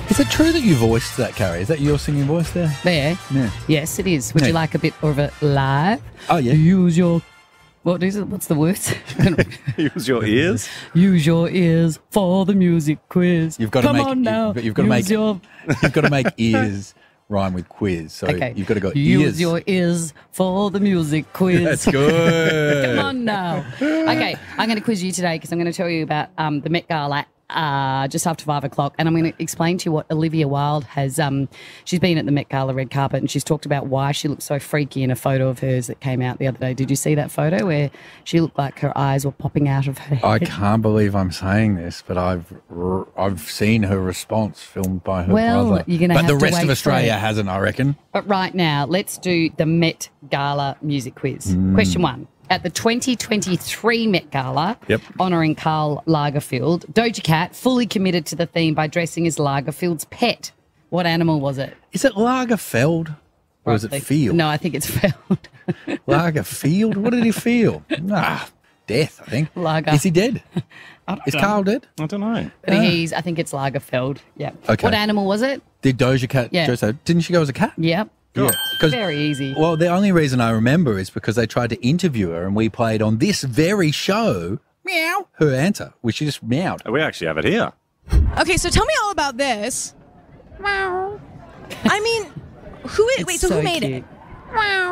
Is it true that you voiced that, Carrie? Is that your singing voice there? There. Yeah. Yes, it is. Would Yeah. you like a bit of it live? Oh, yeah. Use your... What is it? What's the words? Use your ears. Use your ears for the music quiz. You've got to Come make on now. you've got to make Use your... you've got to make ears rhyme with quiz. So Okay. you've got to go Use ears. your ears for the music quiz. That's good. Come on now. Okay, I'm going to quiz you today because I'm going to tell you about the Met Gala just after 5 o'clock, and I'm going to explain to you what Olivia Wilde has. She's been at the Met Gala red carpet, and she's talked about why she looks so freaky in a photo of hers that came out the other day. Did you see that photo where she looked like her eyes were popping out of her head? I can't believe I'm saying this, but I've seen her response filmed by her brother. You're going to but have the to rest wait of for Australia it. hasn't, I reckon. But right now, let's do the Met Gala music quiz. Question 1. At the 2023 Met Gala, Yep. honouring Karl Lagerfeld, Doja Cat fully committed to the theme by dressing as Lagerfeld's pet. What animal was it? Is it Lagerfeld or is it Field? No, I think it's Feld. Lagerfield? What did he feel? Death, I think. Lager. Is he dead? Is Carl dead? I don't know. But I think it's Lagerfeld. Yeah. Okay. What animal was it? Did Doja Cat Yeah. dress up? Didn't she go as a cat? Yep. Yeah. 'Cause- Very easy. Well, the only reason I remember is because they tried to interview her and we played on this very show, meow, her answer, which she just meowed. We actually have it here. Okay, so tell me all about this. I mean, It's who made cute. it?